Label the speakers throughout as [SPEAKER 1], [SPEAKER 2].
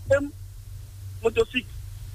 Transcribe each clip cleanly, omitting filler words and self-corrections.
[SPEAKER 1] et motocycles.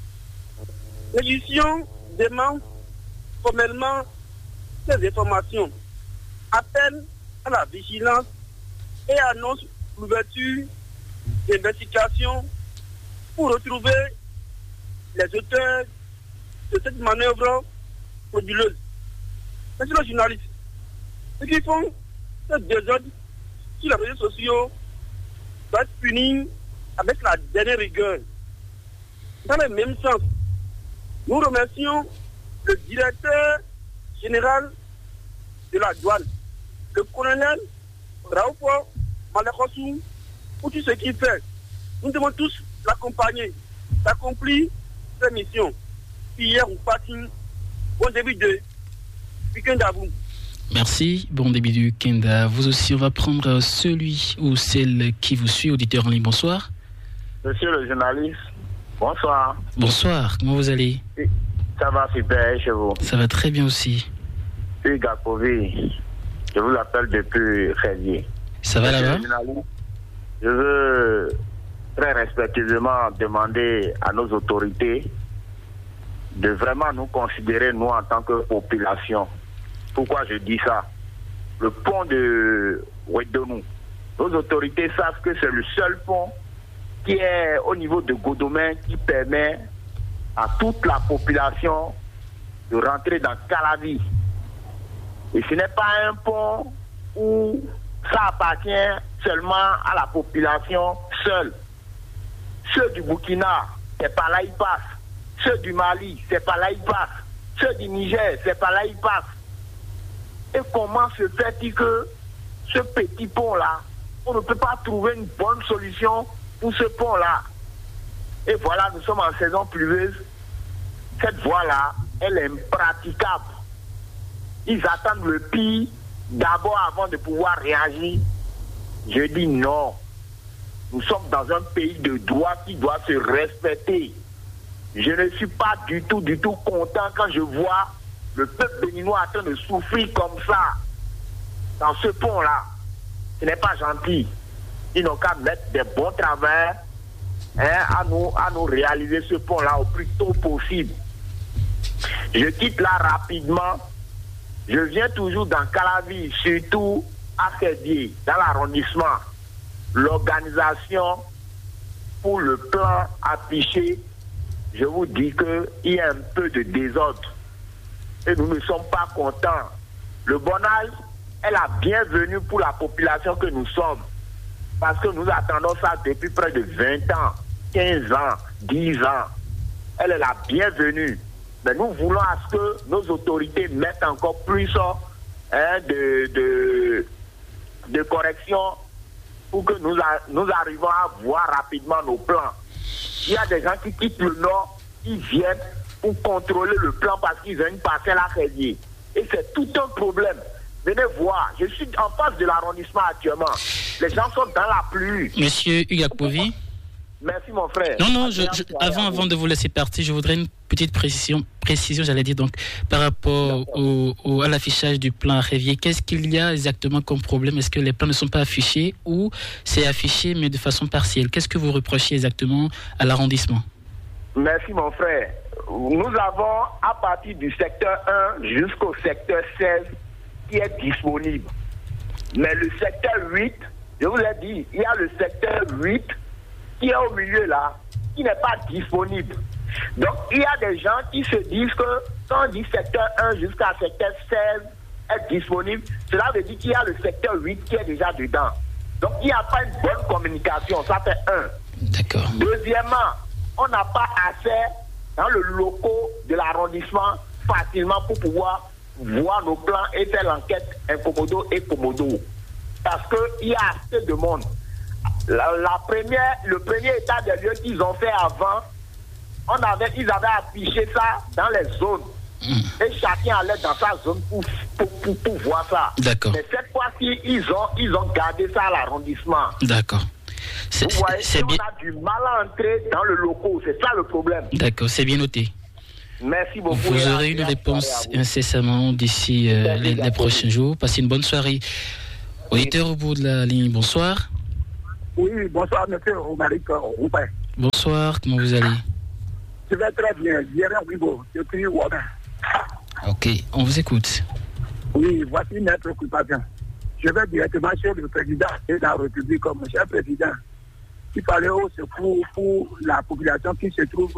[SPEAKER 1] L'édition demande formellement ces informations, appelle à la vigilance et annonce l'ouverture d'investigations pour retrouver les auteurs de cette manœuvre frauduleuse. Monsieur le journaliste, ceux qui font ce désordre sur les réseaux sociaux doivent être punis avec la dernière rigueur. Dans le même sens, nous remercions le directeur général de la douane, le colonel Raoufo Malekosou, pour tout ce qu'il fait. Nous devons tous l'accompagner, d'accomplir sa mission. Hier, on partit au début de week-end à vous.
[SPEAKER 2] Merci, bon début du week-end à vous aussi. On va prendre celui ou celle qui vous suit, auditeur en ligne. Bonsoir.
[SPEAKER 3] Monsieur le journaliste, bonsoir.
[SPEAKER 2] Bonsoir, comment vous allez?
[SPEAKER 3] Ça va super chez vous?
[SPEAKER 2] Ça va très bien aussi.
[SPEAKER 3] Oui, Gakovi, je vous appelle depuis Rélier.
[SPEAKER 2] Ça va là-bas?
[SPEAKER 3] Je veux très respectueusement demander à nos autorités de vraiment nous considérer, nous, en tant que population. Pourquoi je dis ça? Le pont de Ouedonou, nos autorités savent que c'est le seul pont qui est au niveau de Godomin qui permet à toute la population de rentrer dans Calavi. Et ce n'est pas un pont où ça appartient seulement à la population seule. Ceux du Burkina, c'est par là ils passent. Ceux du Mali, c'est par là ils passent. Ceux du Niger, c'est par là ils passent. Et comment se fait-il que ce petit pont-là, on ne peut pas trouver une bonne solution pour ce pont-là? Et voilà, nous sommes en saison pluvieuse. Cette voie-là, elle est impraticable. Ils attendent le pire d'abord avant de pouvoir réagir. Je dis non. Nous sommes dans un pays de droit qui doit se respecter. Je ne suis pas du tout content quand je vois le peuple béninois en train de souffrir comme ça, dans ce pont-là. Ce n'est pas gentil. Ils n'ont qu'à mettre des bons travers à nous réaliser ce pont-là au plus tôt possible. Je quitte là rapidement. Je viens toujours dans Calavi, surtout à Fédier, dans l'arrondissement. L'organisation pour le plan affiché, je vous dis qu'il y a un peu de désordre. Et nous ne sommes pas contents. Le bonage est la bienvenue pour la population que nous sommes. Parce que nous attendons ça depuis près de 20 ans, 15 ans, 10 ans. Elle est la bienvenue. Mais nous voulons à ce que nos autorités mettent encore plus de correction pour que nous arrivons à voir rapidement nos plans. Il y a des gens qui quittent le nord, ils viennent pour contrôler le plan parce qu'ils ont une parcelle à Fédier. Et c'est tout un problème. Venez voir, je suis en face de l'arrondissement actuellement. Les gens sont dans la pluie.
[SPEAKER 2] Monsieur Ugakpovi.
[SPEAKER 3] Merci mon frère.
[SPEAKER 2] Non, avant de vous laisser partir, je voudrais une petite précision, j'allais dire, donc, par rapport à l'affichage du plan Révier. Qu'est-ce qu'il y a exactement comme problème? Est-ce que les plans ne sont pas affichés ou c'est affiché mais de façon partielle? Qu'est-ce que vous reprochez exactement à l'arrondissement?
[SPEAKER 3] Merci mon frère. Nous avons à partir du secteur 1 jusqu'au secteur 16 qui est disponible. Mais le secteur 8, je vous ai dit, il y a le secteur 8 qui est au milieu là, qui n'est pas disponible. Donc il y a des gens qui se disent que quand on dit secteur 1 jusqu'à secteur 16 est disponible, cela veut dire qu'il y a le secteur 8 qui est déjà dedans. Donc il n'y a pas une bonne communication, ça fait un.
[SPEAKER 2] D'accord.
[SPEAKER 3] Deuxièmement, on n'a pas accès dans le locaux de l'arrondissement facilement pour pouvoir voir nos plans et faire l'enquête incommodo et commodo. Parce qu'il y a assez de monde. Le premier état des lieux qu'ils ont fait avant, ils avaient affiché ça dans les zones. Et chacun allait dans sa zone pour voir ça.
[SPEAKER 2] D'accord.
[SPEAKER 3] Mais cette fois-ci, ils ont gardé ça à l'arrondissement.
[SPEAKER 2] D'accord.
[SPEAKER 3] Vous voyez, on a du mal à entrer dans le local. C'est ça le problème.
[SPEAKER 2] D'accord, c'est bien noté.
[SPEAKER 3] Merci beaucoup.
[SPEAKER 2] Vous aurez une réponse incessamment d'ici les prochains jours. Passez une bonne soirée. Auditeur au bout de la ligne, bonsoir.
[SPEAKER 1] Oui, bonsoir, monsieur Romaric Roupin.
[SPEAKER 2] Bonsoir, comment vous allez?
[SPEAKER 4] Je vais très bien. Pierre Wibo, je suis Ouamin.
[SPEAKER 2] Ok, on vous écoute.
[SPEAKER 4] Oui, voici notre préoccupation. Je vais directement chez le président de la République, comme cher président. Il fallait au secours pour la population qui se trouve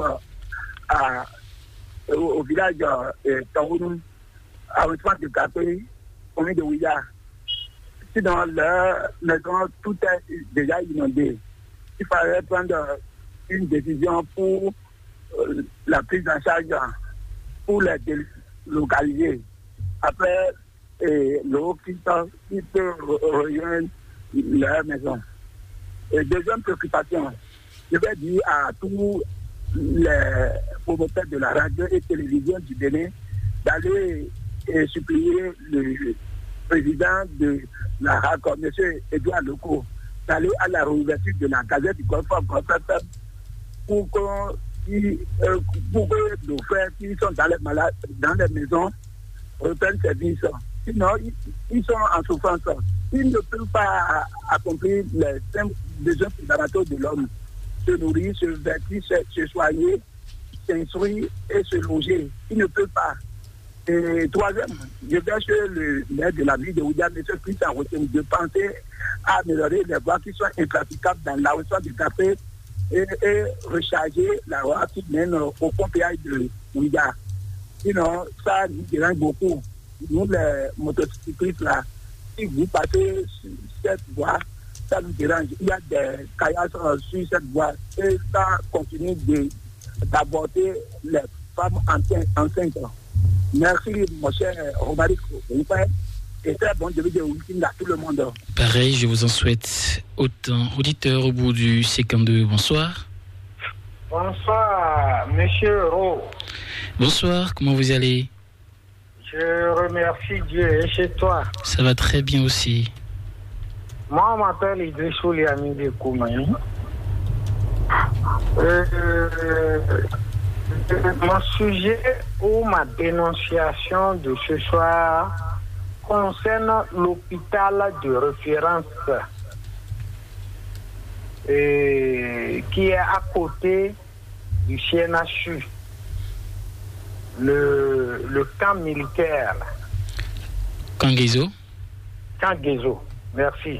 [SPEAKER 4] au village Taounou, arrondissement de Kapé, commune de Ouïa. Sinon, leur maison, tout est déjà inondé. Il fallait prendre une décision pour la prise en charge pour les délocaliser. Après, l'eau qui peut rejoindre leur maison. Et deuxième préoccupation, je vais dire à tous les promoteurs de la radio et télévision du Bénin d'aller supplier le président de la RACOM, M. Edouard Lecourt, d'aller à la réouverture de la Gazette du Golfe pour que nos frères qui sont dans les maisons reprennent service. Sinon, ils sont en souffrance. Ils ne peuvent pas accomplir les simples besoins fondamentaux de l'homme. Se nourrir, se vêtir, se soigner, s'instruire et se loger. Ils ne peuvent pas. Et troisième, je vais chez le maire de la ville de Oudia, M. Christian Rotem, de penser à améliorer les voies qui sont impraticables dans l'arrondissement du Café et recharger la voie qui mène au pont péage de Oudia. Sinon, ça nous dérange beaucoup. Nous, les motocyclistes, là, si vous passez sur cette voie, ça nous dérange. Il y a des caillasses sur cette voie et ça continue d'aborder les femmes enceintes. Merci, mon cher Romaric. Et très bon début de week-end à tout le monde.
[SPEAKER 2] Pareil, je vous en souhaite autant. Auditeur au bout du 52, bonsoir.
[SPEAKER 5] Bonsoir, monsieur Ro.
[SPEAKER 2] Bonsoir, comment vous allez?
[SPEAKER 5] Je remercie Dieu. Et chez toi?
[SPEAKER 2] Ça va très bien aussi.
[SPEAKER 5] Moi, on m'appelle Idrissou Liami de Koumaï. Mon sujet ou ma dénonciation de ce soir concerne l'hôpital de référence qui est à côté du CNHU, le camp militaire.
[SPEAKER 2] Kangezo, merci.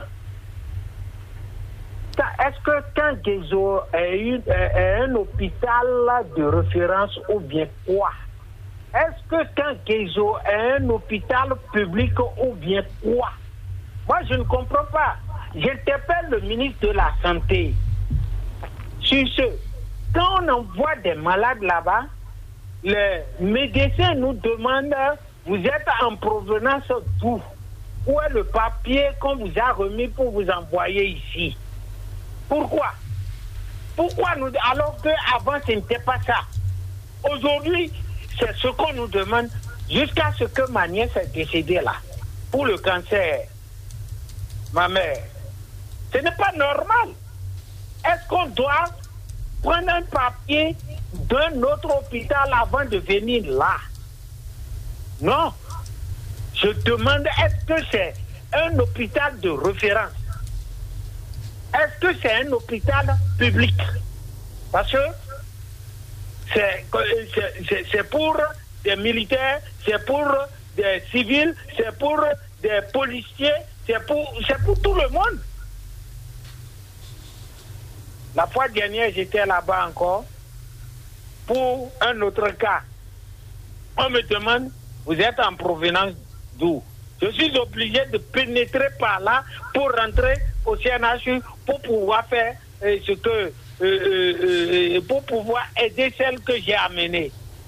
[SPEAKER 5] Est-ce que Kangezo est un hôpital de référence ou bien quoi? Est-ce que Kangezo est un hôpital public ou bien quoi? Moi, je ne comprends pas. J'interpelle le ministre de la Santé sur ce. Quand on envoie des malades là-bas, les médecins nous demandent, vous êtes en provenance d'où? Où est le papier qu'on vous a remis pour vous envoyer ici? Pourquoi nous, alors qu'avant ce n'était pas ça? Aujourd'hui, c'est ce qu'on nous demande jusqu'à ce que ma nièce est décédée là, pour le cancer. Ma mère, ce n'est pas normal. Est-ce qu'on doit prendre un papier d'un autre hôpital avant de venir là? Non. Je demande, est-ce que c'est un hôpital de référence? Est-ce que c'est un hôpital public? Parce que c'est pour des militaires, c'est pour des civils, c'est pour des policiers, c'est pour tout le monde. La fois dernière, j'étais là-bas encore pour un autre cas. On me demande, vous êtes en provenance d'où? Je suis obligé de pénétrer par là pour rentrer au CNHU pour pouvoir faire pour pouvoir aider celle que j'ai amenée.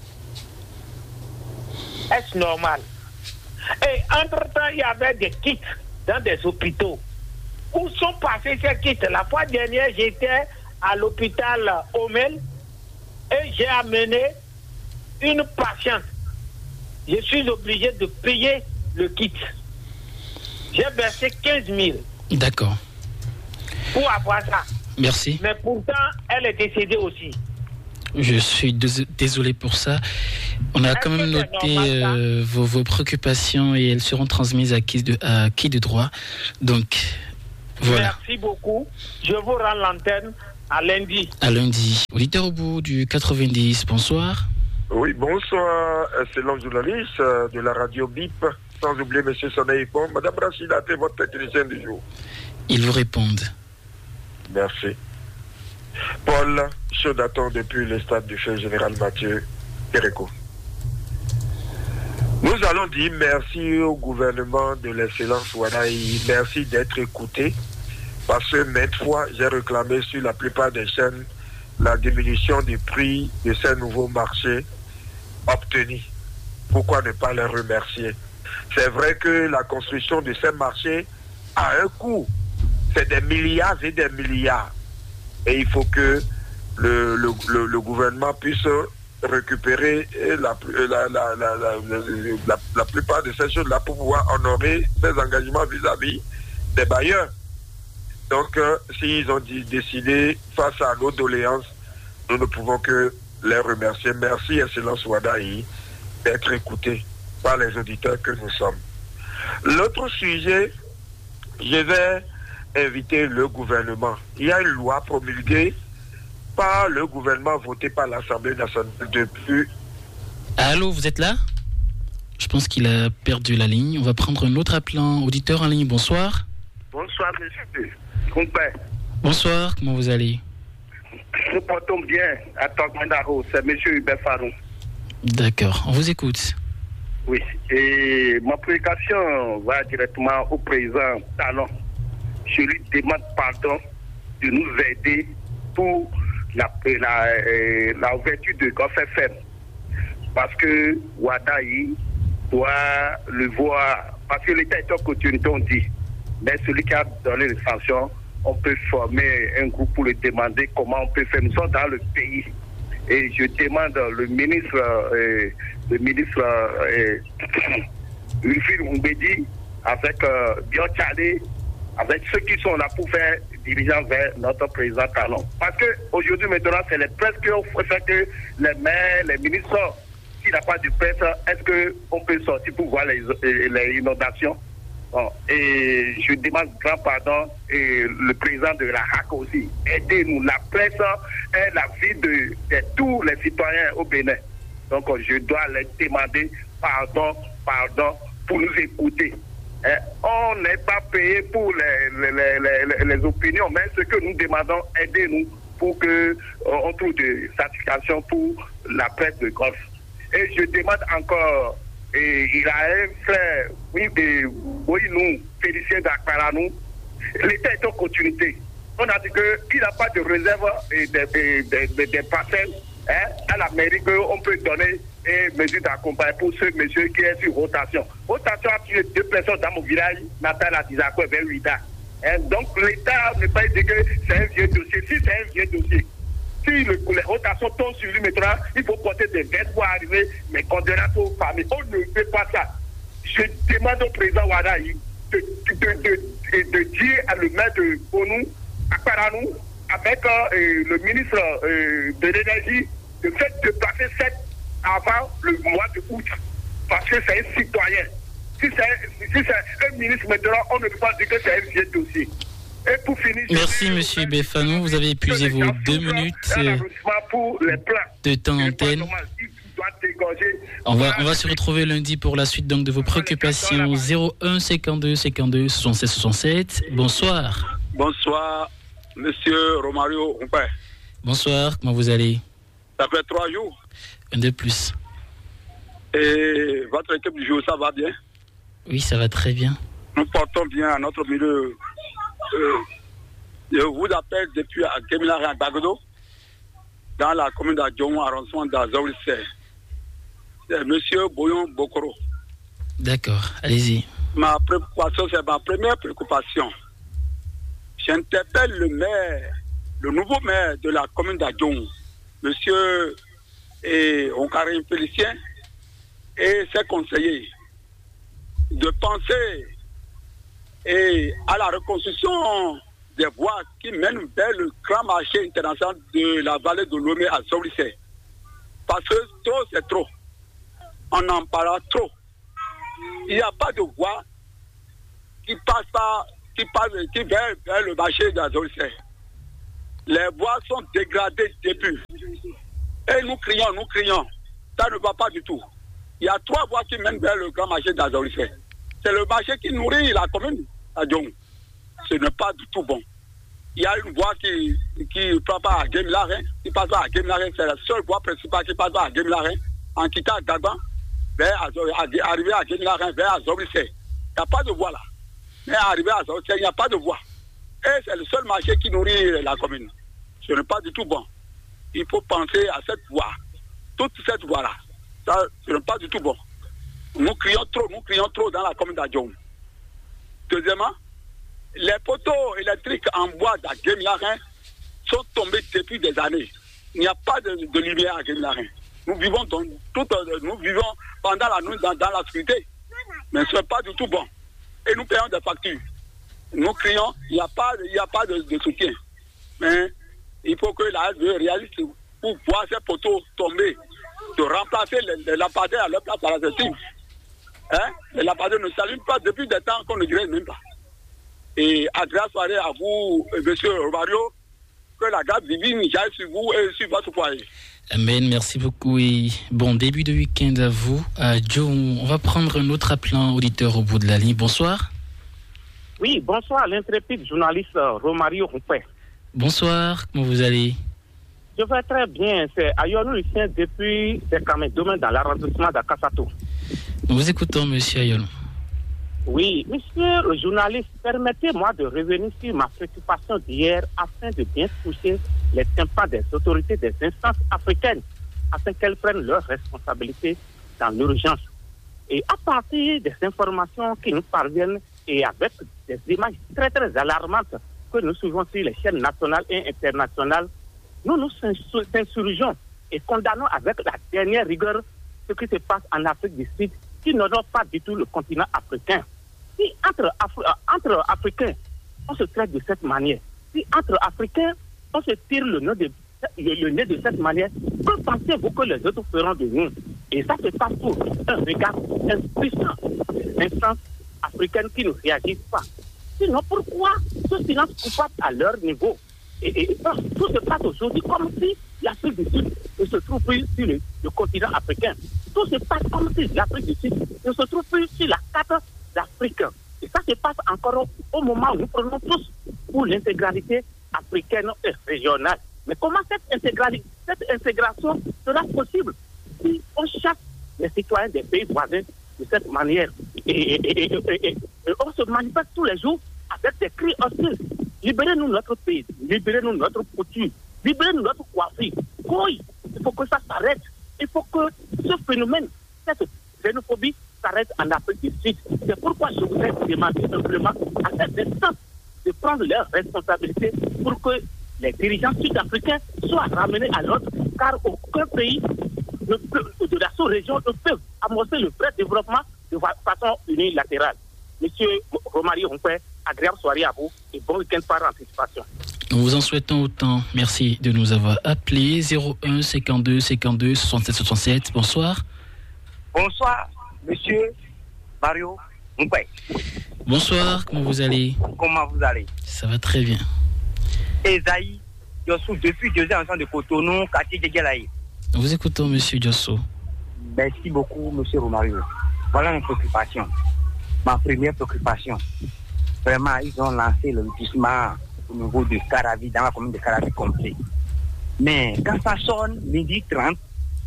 [SPEAKER 5] Est-ce normal? Et entre-temps, il y avait des kits dans des hôpitaux. Où sont passés ces kits? La fois dernière, j'étais à l'hôpital Omel et j'ai amené une patiente. Je suis obligé de payer le kit. J'ai versé 15 000.
[SPEAKER 2] D'accord.
[SPEAKER 5] Pour avoir ça.
[SPEAKER 2] Merci.
[SPEAKER 5] Mais pourtant, elle est décédée aussi.
[SPEAKER 2] Je suis désolé pour ça. On a quand même noté vos préoccupations et elles seront transmises à qui de droit. Donc, voilà.
[SPEAKER 5] Merci beaucoup. Je vous rends l'antenne À lundi.
[SPEAKER 2] À lundi. Auditeur au bout du 90, bonsoir.
[SPEAKER 6] Oui, bonsoir, excellent journaliste de la radio BIP, sans oublier M. Soneil Pom. Madame Rachida, c'est votre technicien du jour.
[SPEAKER 2] Ils vous répondent.
[SPEAKER 6] Merci. Paul Chaudaton depuis le stade du feu général Mathieu Kéréko. Nous allons dire merci au gouvernement de l'excellence Wadaï. Merci d'être écouté. Parce que maintes fois, j'ai réclamé sur la plupart des chaînes la diminution du prix de ces nouveaux marchés obtenus. Pourquoi ne pas les remercier? C'est vrai que la construction de ces marchés a un coût. C'est des milliards et des milliards. Et il faut que le gouvernement puisse récupérer la plupart de ces choses-là pour pouvoir honorer ses engagements vis-à-vis des bailleurs. Donc, s'ils ont décidé face à nos doléances, nous ne pouvons que les remercier. Merci, Excellence Wadaï, d'être écoutés par les auditeurs que nous sommes. L'autre sujet, je vais inviter le gouvernement. Il y a une loi promulguée par le gouvernement, votée par l'Assemblée nationale depuis...
[SPEAKER 2] Allô, vous êtes là? Je pense qu'il a perdu la ligne. On va prendre un autre appelant. Auditeur en ligne, bonsoir.
[SPEAKER 7] Bonsoir, monsieur. Compère.
[SPEAKER 2] Bonsoir, comment vous allez?
[SPEAKER 7] Nous portons bien à Togmandaro, c'est monsieur Hubert Faron.
[SPEAKER 2] D'accord, on vous écoute.
[SPEAKER 7] Oui, et ma prédication va directement au président Talon. Je lui demande pardon de nous aider pour la ouverture de Golf FM. Parce que Wadaï doit le voir, parce que l'État est en continuité, on dit. Mais celui qui a donné les sanctions, on peut former un groupe pour le demander comment on peut faire. Nous sommes dans le pays. Et je demande le ministre Wilfried Mbedi, avec Bion Tchadé, avec ceux qui sont là pour faire diligence vers notre président Talon. Parce qu'aujourd'hui, maintenant, c'est les presse qui ont fait que les maires, les ministres sortent. S'il n'y a pas de presse, est-ce qu'on peut sortir pour voir les inondations? Bon, et je demande grand pardon et le président de la HAC aussi. Aidez-nous. La presse est la vie de tous les citoyens au Bénin. Donc je dois les demander pardon pour nous écouter. On n'est pas payé pour les opinions, mais ce que nous demandons, aidez-nous pour qu'on trouve des satisfactions pour la presse de golf. Et je demande encore... Et il a un frère, nous, Félicien d'Akparanou. L'État est en continuité. On a dit qu'il n'a pas de réserve et des parcelles à la mairie qu'on peut donner et mesures d'accompagnement pour ce monsieur qui est sur rotation. Rotation a tué 2 personnes dans mon village natal à Dizako vers 8 ans. Donc l'État ne peut pas dire que c'est un vieux dossier. Si c'est un vieux dossier, si les rotations tombent sur lui maintenant, il faut porter des dettes pour arriver, mais condoléances aux familles. On ne fait pas ça. Je demande au président Wadaï de dire à le maire de Bonou, à Paranou, avec le ministre de l'énergie, de faire déplacer 7 avant le mois de août. Parce que c'est un citoyen. Si c'est un ministre maintenant, on ne peut pas dire que c'est un vieux dossier. Et pour finir,
[SPEAKER 2] merci monsieur Befanou, vous avez épuisé vos 2 minutes de temps d'antenne. On va se retrouver lundi pour la suite donc de vos préoccupations. 01 52 52 67 67. Bonsoir.
[SPEAKER 8] Bonsoir, monsieur Romario.
[SPEAKER 2] Bonsoir, comment vous allez?
[SPEAKER 8] Ça fait 3 jours.
[SPEAKER 2] Un de plus.
[SPEAKER 8] Et votre équipe du jour, ça va bien?
[SPEAKER 2] Oui, ça va très bien.
[SPEAKER 8] Nous portons bien à notre milieu. Je vous appelle depuis Kemilare à Bagdo, dans la commune d'Adjomou, arrondissement d'Azaoulissé. C'est monsieur Boyon Bokoro.
[SPEAKER 2] D'accord, allez-y.
[SPEAKER 8] Ma préoccupation, c'est ma première préoccupation. J'interpelle le maire, le nouveau maire de la commune d'Adjomou, monsieur Onkarim Félicien, et ses conseillers, de penser à la reconstruction des voies qui mènent vers le grand marché international de la vallée de Lomé à Zaoulissé. Parce que trop, c'est trop. On en parle trop. Il n'y a pas de voie qui passe vers le marché de Zaoulissé. Les voies sont dégradées depuis. Et nous crions. Ça ne va pas du tout. Il y a 3 voies qui mènent vers le grand marché d'Azorifé. C'est le marché qui nourrit la commune d'Adjong. Ce n'est pas du tout bon. Il y a une voie qui passe pas à Guémelarin, qui passe pas à Guémelarin, c'est la seule voie principale qui passe pas à Guémelarin, en quittant Gagban, arriver à Guémelarin, vers Azorifé. Il n'y a pas de voie là. Mais arriver à Azorifé, il n'y a pas de voie. Et c'est le seul marché qui nourrit la commune. Ce n'est pas du tout bon. Il faut penser à cette voie. Toute cette voie-là. Ça, ce n'est pas du tout bon. Nous crions trop dans la commune d'Adjong. Deuxièmement, les poteaux électriques en bois d'Aguemlarin sont tombés depuis des années. Il n'y a pas de lumière à Aguemlarin. Nous vivons pendant la nuit dans la sécurité. Mais ce n'est pas du tout bon. Et nous payons des factures. Nous crions, il n'y a pas de soutien. Mais il faut que la SDE réalise pour voir ces poteaux tomber, de remplacer les lampadaires à leur place à la gestion. Les lampadaires ne s'allument pas depuis des temps qu'on ne dirait même pas. Et agréable soirée à vous, monsieur Romario, que la grâce divine j'aille sur vous et sur votre foyer.
[SPEAKER 2] Amen, merci beaucoup et bon début de week-end à vous. Joe, on va prendre un autre appelant auditeur au bout de la ligne. Bonsoir.
[SPEAKER 9] Oui, bonsoir, l'intrépide journaliste Romario Rumpé.
[SPEAKER 2] Bonsoir, comment vous allez?
[SPEAKER 9] Je vais très bien, c'est Ayonou Lucien depuis le domaine dans l'arrondissement d'Akasato.
[SPEAKER 2] Nous vous écoutons, monsieur Ayonou.
[SPEAKER 9] Oui, monsieur le journaliste, permettez-moi de revenir sur ma préoccupation d'hier afin de bien toucher les tympans des autorités des instances africaines afin qu'elles prennent leurs responsabilités dans l'urgence. Et à partir des informations qui nous parviennent et avec des images très très alarmantes que nous suivons sur les chaînes nationales et internationales, nous nous insurgeons et condamnons avec la dernière rigueur ce qui se passe en Afrique du Sud, qui n'honore pas du tout le continent africain. Si entre Africains, on se traite de cette manière, si entre Africains, on se tire le nez de cette manière, que pensez-vous que les autres feront de nous? Et ça se passe pour un regard impuissant des instances africaines qui ne réagissent pas. Sinon, pourquoi ce silence coupable à leur niveau? Et tout se passe aujourd'hui comme si l'Afrique du Sud ne se trouve plus sur le continent africain. Tout se passe comme si l'Afrique du Sud ne se trouve plus sur la carte d'Afrique. Et ça se passe encore au moment où nous prenons tous pour l'intégralité africaine et régionale. Mais comment cette intégration sera possible si on chasse les citoyens des pays voisins de cette manière et on se manifeste tous les jours avec des cris hostiles? Libérez-nous notre pays, libérez-nous notre couture, libérez-nous notre coiffure. Oui, il faut que ça s'arrête. Il faut que ce phénomène, cette xénophobie, s'arrête en Afrique du Sud. C'est pourquoi je voudrais demander simplement à cette instance de prendre leurs responsabilités pour que les dirigeants sud-africains soient ramenés à l'ordre, car aucun pays de la sous-région ne peut amorcer le vrai développement de façon unilatérale. Monsieur Romario Rumpé, agréable soirée à vous et bon week-end par anticipation.
[SPEAKER 2] Nous vous en souhaitons autant. Merci de nous avoir appelés. 01 52 52 67 67. Bonsoir.
[SPEAKER 10] Bonsoir, monsieur Mario Rumpé.
[SPEAKER 2] Bonsoir, comment vous allez?
[SPEAKER 10] Comment vous allez?
[SPEAKER 2] Ça va très bien.
[SPEAKER 10] Esaïe Diosso, depuis 2 ans ensemble de Cotonou, quartier Djegelaï.
[SPEAKER 2] Nous vous écoutons, monsieur Diosso.
[SPEAKER 10] Merci beaucoup, monsieur Romario. Voilà une préoccupation. Ma première préoccupation. Vraiment, ils ont lancé le lotissement au niveau de Caravi, dans la commune de Caravi complet. Mais quand ça sonne, 12h30,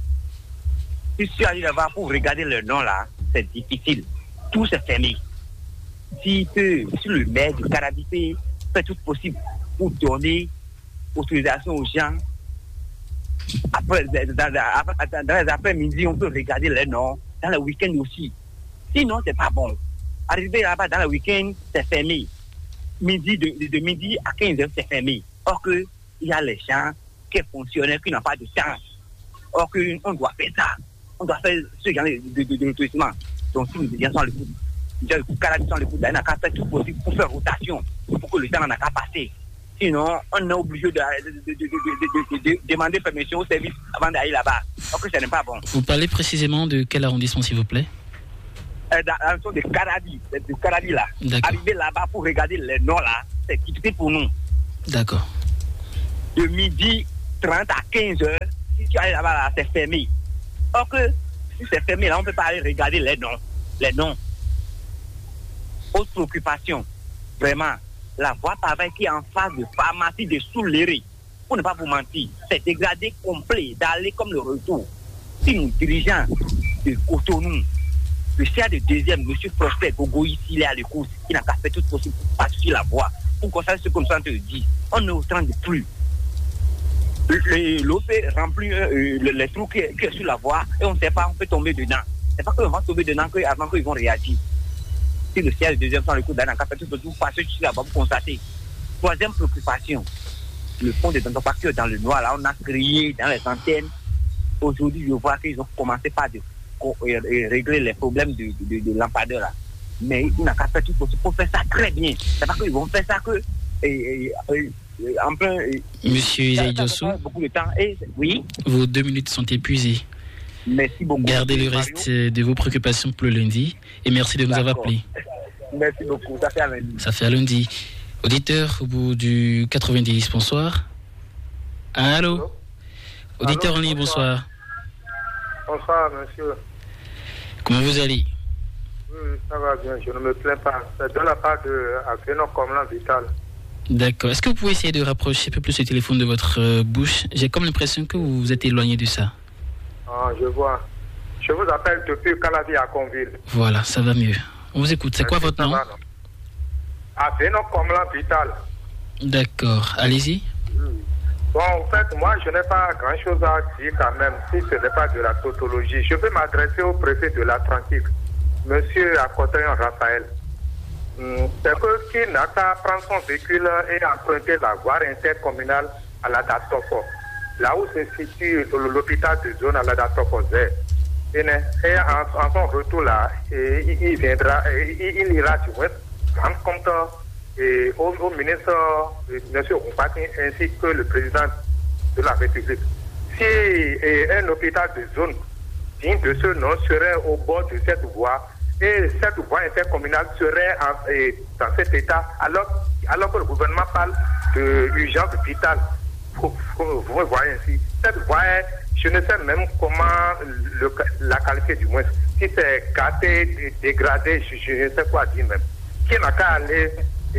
[SPEAKER 10] si je suis allé là-bas pour regarder le nom là, c'est difficile. Tout s'est fermé. Si le maire de Caravi fait tout possible pour donner autorisation aux gens, après, dans les après-midi, on peut regarder les noms, dans le week-end aussi. Sinon, c'est pas bon. Arriver là-bas dans le week-end, c'est fermé. De midi à 15h, c'est fermé. Or qu'il y a les gens qui fonctionnaient, qui n'ont pas de temps. Or qu'on doit faire ça. On doit faire ce genre de lotissement. Donc si nous gens sont le coup, on a qu'à faire tout possible pour faire rotation, pour que le temps n'a qu'à passer. Sinon, on est obligé de demander permission au service avant d'aller là-bas. Donc ce n'est pas bon.
[SPEAKER 2] Vous parlez précisément de quel arrondissement, s'il vous plaît?
[SPEAKER 10] Dans l'arrondissement de Caravi là. Arriver là-bas pour regarder les noms là, c'est difficile pour nous.
[SPEAKER 2] D'accord.
[SPEAKER 10] de 12h30 à 15h, si tu arrives là-bas, là, c'est fermé. Or que si c'est fermé, là, on ne peut pas aller regarder les noms. Autre préoccupation, vraiment, la voie pavé qui est en face de pharmacie de Souléré, pour ne pas vous mentir, c'est dégradé complet d'aller comme le retour. Si nous dirigeons de Cotonou, le chef de deuxième, M. Prosper Gogo, ici, il est à l'écoute, il n'a qu'à faire tout possible pour passer la voie, pour qu'on sache ce comme ça on te dit. On ne train de plus. L'eau fait remplir les trous qui est sur la voie et on ne sait pas, on peut tomber dedans. C'est pas qu'on va tomber dedans avant qu'ils vont réagir. Si le ciel de deuxième temps, le coup d'un café, tout pour passer sur la voie pour constater. Troisième préoccupation, le fond de Dantopacture dans le noir, là, on a crié dans les antennes. Aujourd'hui, je vois qu'ils ont commencé par régler les problèmes de lampadaire là. Mais ils n'ont qu'à faire tout possible pour faire ça très bien. C'est pas qu'ils vont faire ça que en plein.
[SPEAKER 2] Monsieur Isaïe Dossou,
[SPEAKER 10] beaucoup de temps. Oui.
[SPEAKER 2] Vos 2 minutes sont épuisées.
[SPEAKER 10] Merci beaucoup.
[SPEAKER 2] Gardez le reste de vos préoccupations pour le lundi et merci de nous avoir appelés.
[SPEAKER 10] Merci beaucoup. Ça fait à lundi.
[SPEAKER 2] Ça fait à lundi. Auditeur au bout du 90, bonsoir. Allô. Auditeur en ligne, bonsoir.
[SPEAKER 11] Bonsoir, monsieur.
[SPEAKER 2] Comment vous allez?
[SPEAKER 11] Oui, ça va bien, je ne me plains pas. C'est de la part de Avénon Comlan Vital.
[SPEAKER 2] D'accord. Est-ce que vous pouvez essayer de rapprocher un peu plus le téléphone de votre bouche? J'ai comme l'impression que vous vous êtes éloigné de ça.
[SPEAKER 11] Ah, je vois. Je vous appelle depuis Calavi à Conville.
[SPEAKER 2] Voilà, ça va mieux. On vous écoute. C'est quoi votre nom?
[SPEAKER 11] Avénon Comlan Vital.
[SPEAKER 2] D'accord. Allez-y.
[SPEAKER 11] Bon, en fait, moi, je n'ai pas grand-chose à dire quand même, si ce n'est pas de la tautologie. Je peux m'adresser au préfet de l'Atlantique, monsieur Akotayon Raphaël. C'est que qu'il n'a qu'à prendre son véhicule et emprunter la voie intercommunale à la Datopo, là où se situe l'hôpital de zone à la Datopo Z. Et en son retour là, il ira du moins rendre compte au ministre, M. Ompati, ainsi que le président de la République. Si un hôpital de zone digne de ce nom serait au bord de cette voie, et cette voie intercommunale serait dans cet état, alors que le gouvernement parle d'urgence vitale, vous me voyez ainsi. Cette voie, je ne sais même comment la qualifier du moins. Si c'est gâté, dégradé, je ne sais quoi dire même. Qui n'a qu'à aller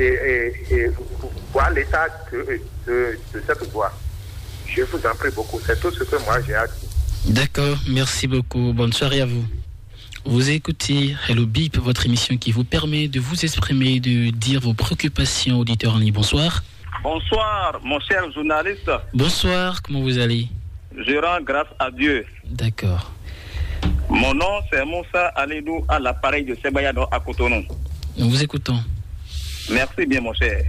[SPEAKER 11] et voir l'état de cette voie. Je vous en prie beaucoup. C'est tout ce que moi j'ai à dire.
[SPEAKER 2] D'accord, merci beaucoup. Bonne soirée à vous. Vous écoutez Hello Bip, votre émission qui vous permet de vous exprimer, de dire vos préoccupations auditeurs en ligne. Bonsoir.
[SPEAKER 12] Bonsoir, mon cher journaliste.
[SPEAKER 2] Bonsoir, comment vous allez?
[SPEAKER 12] Je rends grâce à Dieu.
[SPEAKER 2] D'accord.
[SPEAKER 12] Mon nom, c'est Moussa Alidou, à l'appareil de Sebayado à Cotonou.
[SPEAKER 2] Nous vous écoutons.
[SPEAKER 12] Merci bien, mon cher.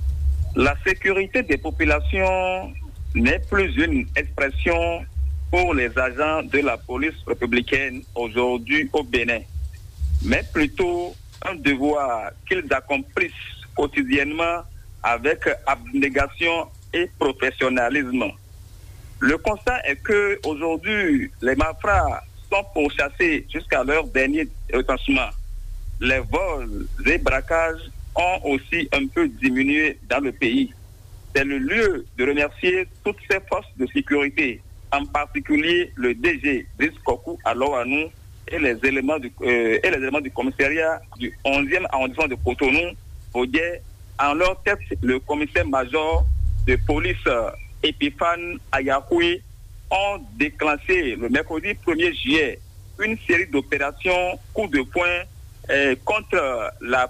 [SPEAKER 12] La sécurité des populations n'est plus une expression pour les agents de la police républicaine aujourd'hui au Bénin, mais plutôt un devoir qu'ils accomplissent quotidiennement avec abnégation et professionnalisme. Le constat est que aujourd'hui, les malfrats sont pourchassés jusqu'à leur dernier retranchement. Les vols et braquages ont aussi un peu diminué dans le pays. C'est le lieu de remercier toutes ces forces de sécurité, en particulier le DG Brice Kokou à Loanou et les éléments du commissariat du 11e arrondissement de Cotonou, Audier, en leur tête le commissaire-major de police Epiphane Ayakoui, ont déclenché le mercredi 1er juillet une série d'opérations coup de poing contre la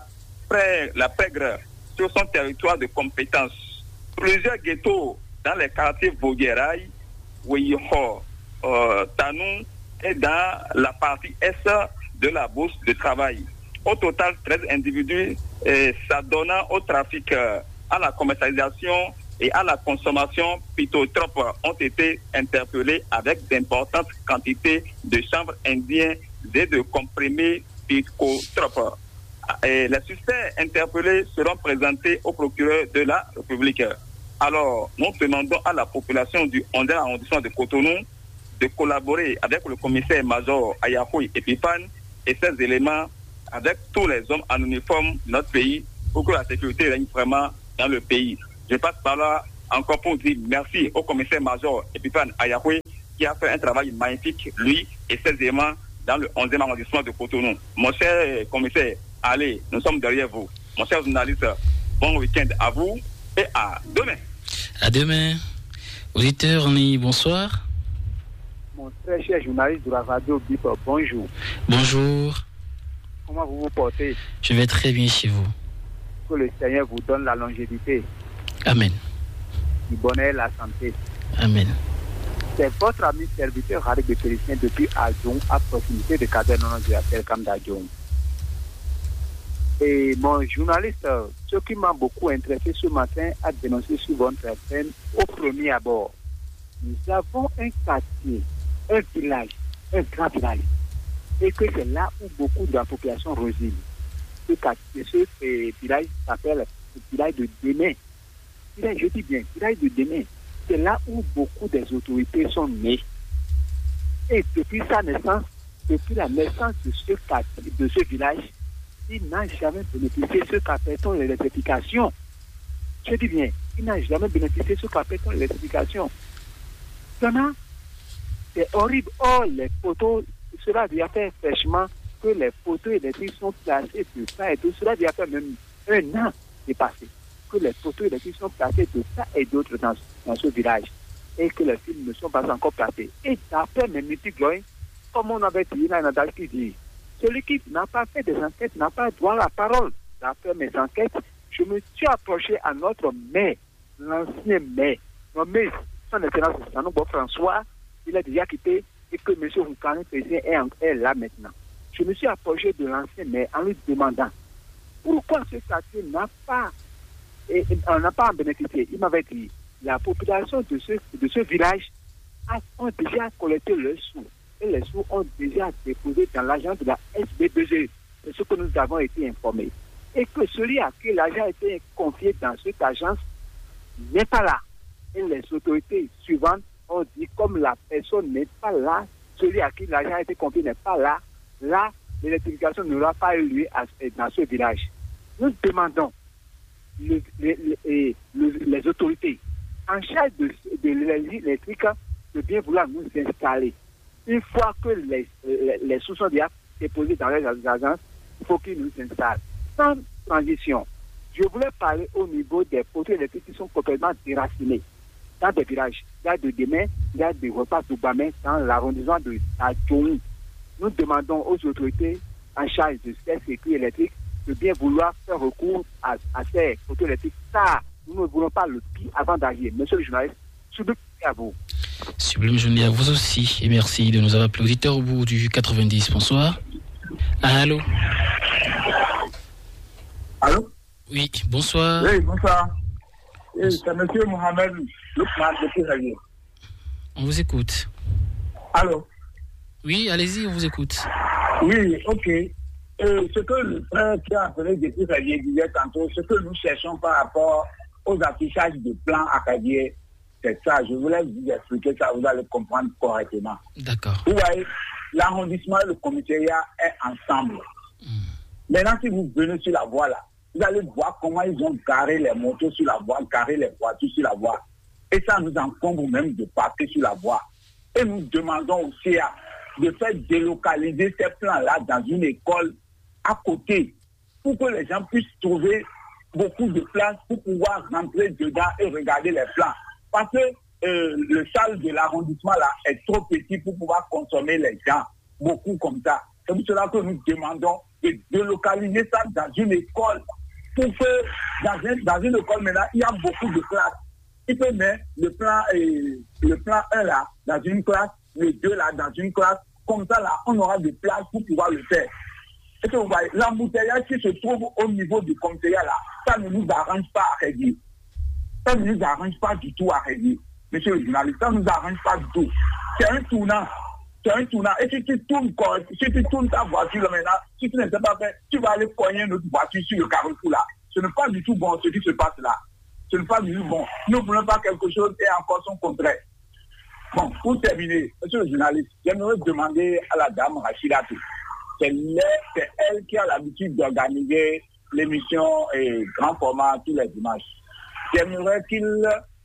[SPEAKER 12] pègre sur son territoire de compétence. Plusieurs ghettos dans les quartiers Vogueraï, Weiho, Tanou et dans la partie est de la bourse de travail. Au total, 13 individus s'adonnant au trafic, à la commercialisation et à la consommation phytotropes ont été interpellés avec d'importantes quantités de chanvre indien et de comprimés phytotropes. Et les suspects interpellés seront présentés au procureur de la République. Alors, nous demandons à la population du 11e arrondissement de Cotonou de collaborer avec le commissaire-major Ayakoui Epiphane et ses éléments avec tous les hommes en uniforme de notre pays pour que la sécurité règne vraiment dans le pays. Je passe par là encore pour dire merci au commissaire-major Epiphan Ayahoué qui a fait un travail magnifique, lui et ses éléments, dans le 11e arrondissement de Cotonou. Mon cher commissaire, allez, nous sommes derrière vous. Mon cher journaliste, bon week-end à vous et à demain.
[SPEAKER 2] À demain. Auditeur, bonsoir.
[SPEAKER 13] Mon très cher journaliste de la radio BIP, bonjour.
[SPEAKER 2] Bonjour.
[SPEAKER 13] Comment vous vous portez?
[SPEAKER 2] Je vais très bien chez vous.
[SPEAKER 13] Que le Seigneur vous donne la longévité.
[SPEAKER 2] Amen.
[SPEAKER 13] Du bonheur, la santé.
[SPEAKER 2] Amen.
[SPEAKER 13] C'est votre ami serviteur Harik de Pélicien depuis Adjong, à proximité de Cabernon de la Telcam d'Adjong. Et mon journaliste, ce qui m'a beaucoup intéressé ce matin, a dénoncé sur votre scène au premier abord. Nous avons un quartier, un village, un grand village. Et que c'est là où beaucoup de la population réside. Ce village s'appelle le village de Démé. Je dis bien, village de Démé. C'est là où beaucoup des autorités sont nées. Et depuis sa naissance, depuis la naissance de ce quartier, de ce village, il n'a jamais bénéficié de ce qu'appelle-t-on l'électrification. Je dis bien, il n'a jamais bénéficié de ce qu'appelle-t-on l'électrification. Maintenant, c'est horrible. Or, les poteaux, cela vient faire fraîchement que les poteaux électriques sont placés de ça et d'autre. Cela vient faire même un an dépassé que les poteaux électriques sont placés de ça et d'autres dans ce village et que les fils ne sont pas encore placés. Et d'après mes multi-gloires, comme on avait dit, il y a un adage qui dit, celui qui n'a pas fait des enquêtes n'a pas droit à la parole. D'après mes enquêtes, je me suis approché à notre maire, l'ancien maire, nommé son excellence Sanobo François, il a déjà quitté et que M. Roukané Pézien est là maintenant. Je me suis approché de l'ancien maire en lui demandant pourquoi ce quartier n'a pas en bénéficié. Il m'avait dit la population de ce village ont déjà collecté leurs sous et les sous ont déjà déposé dans l'agence de la SB2E. C'est ce que nous avons été informés. Et que celui à qui l'argent a été confié dans cette agence n'est pas là. Et les autorités suivantes ont dit comme la personne n'est pas là, celui à qui l'argent a été confié n'est pas là, là, l'électrification n'aura pas eu lieu dans ce village. Nous demandons les autorités en charge de l'électrique de bien vouloir nous installer. Une fois que les sous sont déjà déposés dans les agences, il faut qu'ils nous installent. Sans transition, je voulais parler au niveau des poteaux électriques qui sont complètement déracinés. Dans des villages, il y a de Démé, il y a des repas d'Oubamé dans l'arrondissement de Adjong. Nous demandons aux autorités en charge de ces circuits électriques de bien vouloir faire recours à ces poteaux électriques. Ça, nous ne voulons pas le pire avant d'agir. Monsieur le journaliste, sublime à vous.
[SPEAKER 2] Sublime journée à vous aussi. Et merci de nous avoir appelé. Auditeur au bout du 90. Bonsoir. Allô?
[SPEAKER 4] Allô?
[SPEAKER 2] Oui, bonsoir.
[SPEAKER 4] Oui, bonsoir. C'est M. Mohamed Loukman de Péravier.
[SPEAKER 2] On vous écoute.
[SPEAKER 4] Allô?
[SPEAKER 2] Oui, allez-y, on vous écoute.
[SPEAKER 4] Oui, ok. Ce que le frère qui a appelé depuis Péravier disait tantôt, ce que nous cherchons par rapport aux affichages de plans acadiens, c'est ça. Je voulais vous expliquer ça, vous allez comprendre correctement.
[SPEAKER 2] D'accord.
[SPEAKER 4] Vous voyez, l'arrondissement et le commissariat est ensemble. Maintenant, si vous venez sur la voie là, vous allez voir comment ils ont garé les motos sur la voie, garé les voitures sur la voie. Et ça nous encombre même de partir sur la voie. Et nous demandons aussi de faire délocaliser ces plans-là dans une école à côté pour que les gens puissent trouver beaucoup de place pour pouvoir rentrer dedans et regarder les plans. Parce que le salle de l'arrondissement là est trop petit pour pouvoir consommer les gens, beaucoup comme ça. C'est pour cela que nous demandons de délocaliser ça dans une école pour que dans une école maintenant, il y a beaucoup de classes. Il peut mettre le plan 1 là dans une classe, le 2 là dans une classe. Comme ça là, on aura de place pour pouvoir le faire. Et que vous voyez, l'embouteillage qui se trouve au niveau du commissariat là, ça ne nous arrange pas à réduire. Ça ne nous arrange pas du tout à réduire. Monsieur le journaliste, ça ne nous arrange pas du tout. C'est un tournant. C'est un tournant. Et si tu tournes ta voiture là maintenant, si tu ne sais pas faire, tu vas aller cogner notre voiture sur le carrefour là. Ce n'est pas du tout bon ce qui se passe là. Ce n'est pas du tout bon. Nous ne voulons pas quelque chose et encore son contraire. Bon, pour terminer, monsieur le journaliste, j'aimerais demander à la dame Rachida, c'est elle qui a l'habitude d'organiser l'émission Grand Format tous les dimanches. J'aimerais qu'il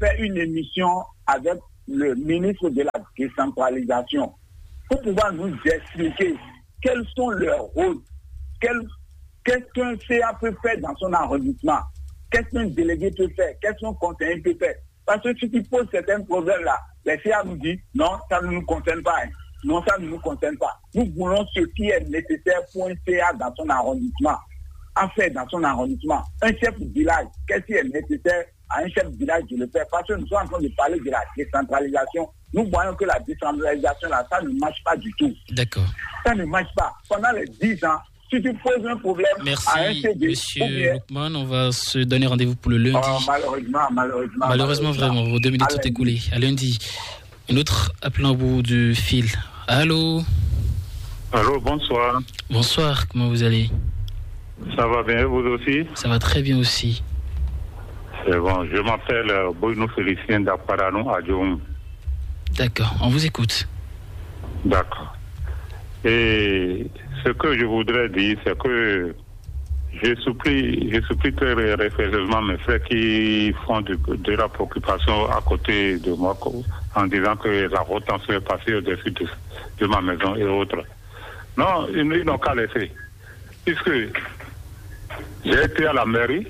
[SPEAKER 4] fait une émission avec le ministre de la décentralisation pour pouvoir nous expliquer quels sont leurs rôles, qu'est-ce qu'un CA peut faire dans son arrondissement, qu'est-ce qu'un délégué peut faire, qu'est-ce qu'un conseiller peut faire. Parce que si tu poses certains problèmes-là, les CA nous disent non, ça ne nous concerne pas. Non, ça ne nous concerne pas. Nous voulons ce qui est nécessaire pour un CA dans son arrondissement. À faire dans son arrondissement. Un chef de village, qu'est-ce qui est nécessaire à un chef de village de le faire? Parce que nous sommes en train de parler de la décentralisation. Nous voyons que la décentralisation, là, ça ne marche pas du tout.
[SPEAKER 2] D'accord.
[SPEAKER 4] Ça ne marche pas. Pendant les 10 ans, si tu poses un problème à un CD...
[SPEAKER 2] Monsieur Loukman, on va se donner rendez-vous pour le lundi. Malheureusement, vraiment, vos 2 minutes sont écoulées. À lundi. Un autre appelant au bout du fil. Allô?
[SPEAKER 14] Allô, bonsoir.
[SPEAKER 2] Bonsoir, comment vous allez?
[SPEAKER 14] Ça va bien, vous aussi?
[SPEAKER 2] Ça va très bien aussi.
[SPEAKER 14] C'est bon, je m'appelle Bruno Félicien d'Aparano à Djoum.
[SPEAKER 2] D'accord, on vous écoute.
[SPEAKER 14] D'accord. Et ce que je voudrais dire, c'est que je supplie très respectueusement mes frères qui font de la préoccupation à côté de moi en disant que la retention est passée au-dessus de ma maison et autres. Non, ils n'ont qu'à laisser. Puisque j'ai été à la mairie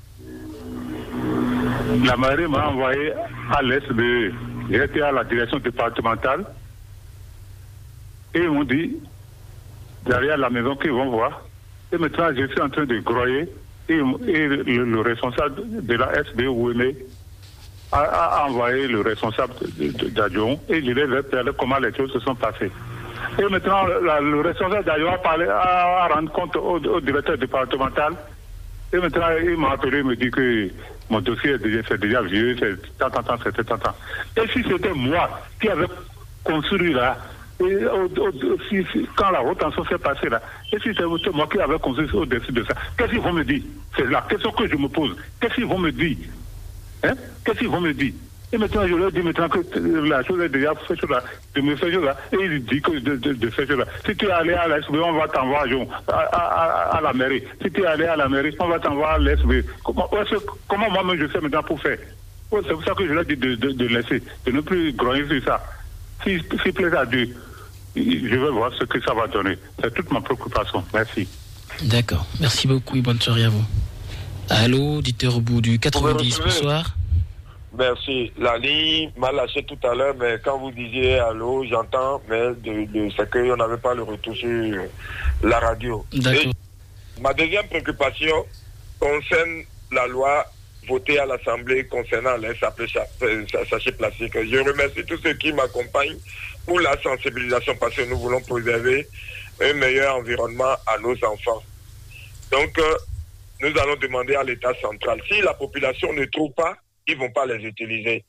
[SPEAKER 14] m'a envoyé à l'SBE. J'ai été à la direction départementale et ils m'ont dit derrière la maison qu'ils vont voir. Et maintenant, je suis en train de groyer et le responsable de la SBE Ouémé a envoyé le responsable d'Adjon et je lui ai parlé comment les choses se sont passées. Et maintenant, le responsable d'Adjon a rendu compte au directeur départemental. Et maintenant, il m'a appelé, il me dit que mon dossier c'est déjà vieux, c'est tant. Et si c'était moi qui avais construit là, et quand la retention s'est passée là, et si c'est moi qui avais construit au-dessus de ça, qu'est-ce qu'ils vont me dire? C'est la question que je me pose. Qu'est-ce qu'ils vont me dire? Qu'est-ce qu'ils vont me dire? Et maintenant, je leur dis maintenant que la chose est déjà faite là, de me faire là, et il dit que de faire là. Si tu es allé à l'SB, on va t'envoyer à la mairie. Si tu es allé à la mairie, on va t'envoyer à l'SB. Comment moi-même je fais maintenant pour faire? C'est pour ça que je leur dis de laisser, de ne plus grogner sur ça. S'il plaît à Dieu, je vais voir ce que ça va donner. C'est toute ma préoccupation. Merci.
[SPEAKER 2] D'accord. Merci beaucoup et bonne soirée à vous. Allô, auditeur au bout du 90, bonsoir.
[SPEAKER 6] Merci. La ligne m'a lâché tout à l'heure, mais quand vous disiez allô, j'entends, mais c'est qu'on n'avait pas le retour sur la radio.
[SPEAKER 2] D'accord.
[SPEAKER 6] Et ma deuxième préoccupation concerne la loi votée à l'Assemblée concernant les sachets plastiques. Je remercie tous ceux qui m'accompagnent pour la sensibilisation parce que nous voulons préserver un meilleur environnement à nos enfants. Donc, nous allons demander à l'État central. Si la population ne trouve pas, ils ne vont pas les utiliser.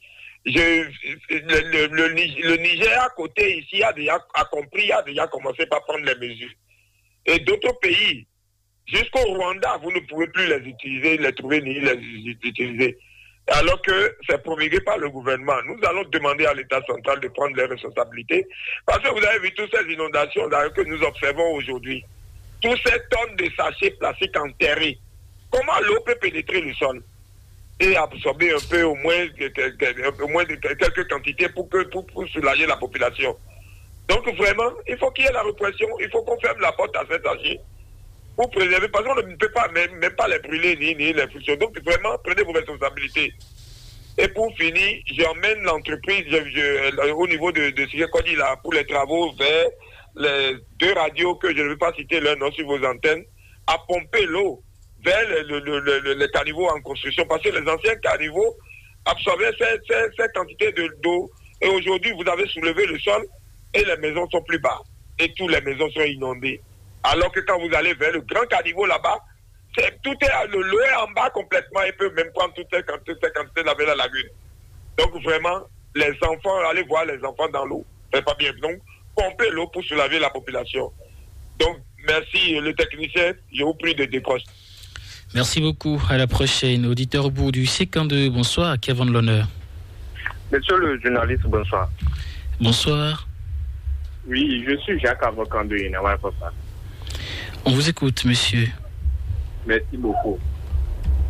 [SPEAKER 6] Le Niger à côté ici a compris, a déjà commencé par prendre les mesures. Et d'autres pays, jusqu'au Rwanda, vous ne pouvez plus les utiliser, les trouver ni les utiliser. Alors que c'est promulgué par le gouvernement. Nous allons demander à l'État central de prendre les responsabilités. Parce que vous avez vu toutes ces inondations que nous observons aujourd'hui. Toutes ces tonnes de sachets plastiques enterrés. Comment l'eau peut pénétrer le sol et absorber un peu au moins de quelques quantités pour soulager la population. Donc vraiment, il faut qu'il y ait la répression, il faut qu'on ferme la porte à ces sachets pour préserver, parce qu'on ne peut pas même pas les brûler ni les fusionner. Donc vraiment, prenez vos responsabilités. Et pour finir, j'emmène l'entreprise au niveau de ce qu'on dit là, pour les travaux vers les 2 radios que je ne vais pas citer leur nom sur vos antennes, à pomper l'eau vers les caniveaux en construction, parce que les anciens caniveaux absorbaient cette quantité d'eau, et aujourd'hui vous avez soulevé le sol et les maisons sont plus bas et toutes les maisons sont inondées, alors que quand vous allez vers le grand caniveau là-bas, l'eau est en bas complètement et peut même prendre toute cette quantité de la lagune. Donc vraiment, les enfants, allez voir les enfants dans l'eau, c'est pas bien. Donc pomper l'eau pour soulager la population. Donc merci le technicien, je vous prie de décrocher.
[SPEAKER 2] Merci beaucoup. À la prochaine. Auditeur au bout du 52, bonsoir. À qui avons de l'honneur?
[SPEAKER 15] Monsieur le journaliste, bonsoir.
[SPEAKER 2] Bonsoir.
[SPEAKER 15] Oui, je suis Jacques Avocat de Inawa Papa.
[SPEAKER 2] On vous écoute, monsieur.
[SPEAKER 15] Merci beaucoup.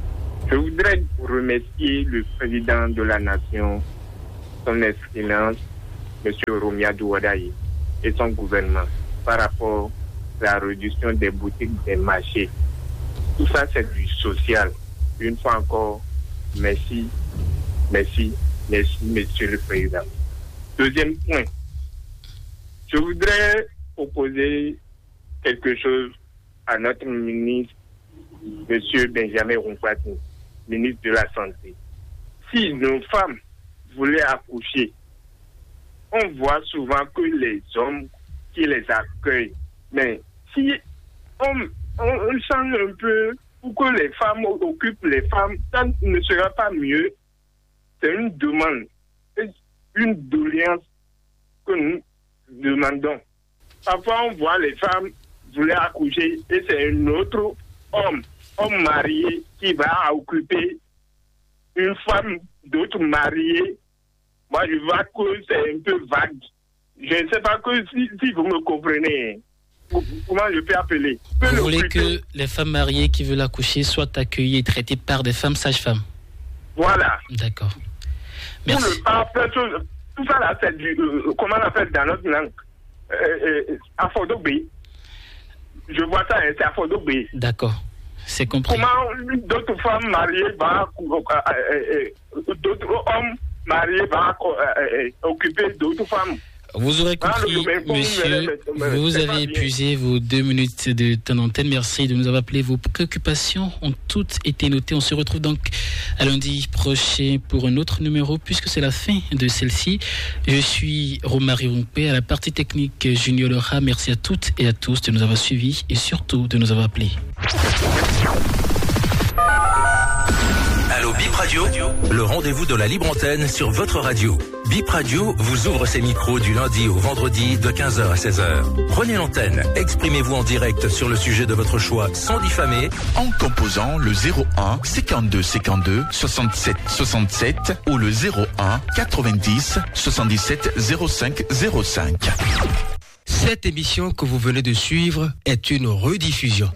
[SPEAKER 15] Je voudrais remercier le président de la nation, son excellence, M. Romiadou Wadaye, et son gouvernement par rapport à la réduction des boutiques des marchés. Tout ça, c'est du social. Une fois encore, merci, Monsieur le Président. Deuxième point, je voudrais proposer quelque chose à notre ministre, M. Benjamin Rumpati, ministre de la Santé. Si nos femmes voulaient accoucher, on voit souvent que les hommes qui les accueillent. Mais si on change un peu pour que les femmes occupent les femmes, ça ne sera pas mieux. C'est une demande, une doléance que nous demandons. Parfois, on voit les femmes vouloir accoucher et c'est un autre homme marié qui va occuper une femme d'autre mariée. Moi, je vois que c'est un peu vague. Je ne sais pas que si vous me comprenez. Comment je peux appeler?
[SPEAKER 2] Vous voulez que les femmes mariées qui veulent accoucher soient accueillies et traitées par des femmes sages-femmes?
[SPEAKER 15] Voilà.
[SPEAKER 2] D'accord. Merci.
[SPEAKER 15] Tout ça là, c'est du... comment on appelle dans notre langue? Afodobé. Je vois ça, c'est Afodobé.
[SPEAKER 2] D'accord. C'est compris.
[SPEAKER 15] Comment d'autres femmes mariées d'autres hommes mariés vont occuper d'autres femmes?
[SPEAKER 2] Vous aurez compris, monsieur, vous avez épuisé vos 2 minutes de temps d'antenne. Merci de nous avoir appelé. Vos préoccupations ont toutes été notées. On se retrouve donc à lundi prochain pour un autre numéro, puisque c'est la fin de celle-ci. Je suis Romary Rumpé, à la partie technique Junior Lora. Merci à toutes et à tous de nous avoir suivis et surtout de nous avoir appelés.
[SPEAKER 16] Allô Bip Radio, le rendez-vous de la libre antenne sur votre radio. Bip Radio vous ouvre ses micros du lundi au vendredi de 15h à 16h. Prenez l'antenne, exprimez-vous en direct sur le sujet de votre choix sans diffamer
[SPEAKER 17] en composant le 01 52 52 67 67 ou le 01 90 77 05 05.
[SPEAKER 18] Cette émission que vous venez de suivre est une rediffusion.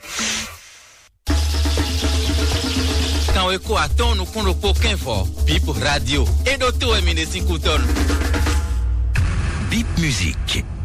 [SPEAKER 18] Quand attend nous qu'on aucun fort Bip Radio et d'autres Bip Musique.